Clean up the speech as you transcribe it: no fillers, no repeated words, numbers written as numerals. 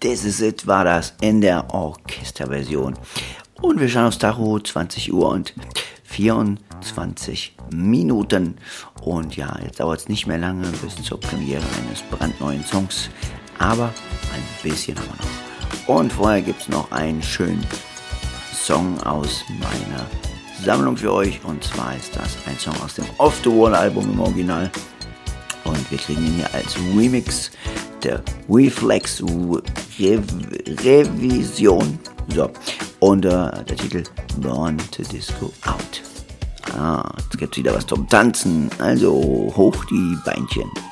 This Is It war das in der Orchesterversion. Und wir schauen aufs Tacho, 20 Uhr und 24 Minuten. Und ja, jetzt dauert es nicht mehr lange bis zur Premiere eines brandneuen Songs. Aber ein bisschen haben wir noch. Und vorher gibt es noch einen schönen Song aus meiner Sammlung für euch. Und zwar ist das ein Song aus dem Off the Wall Album im Original. Und wir kriegen ihn hier als Remix der Reflex Revision. So. Und der Titel Born to Disco Out. Jetzt gibt's wieder was zum Tanzen. Also hoch die Beinchen.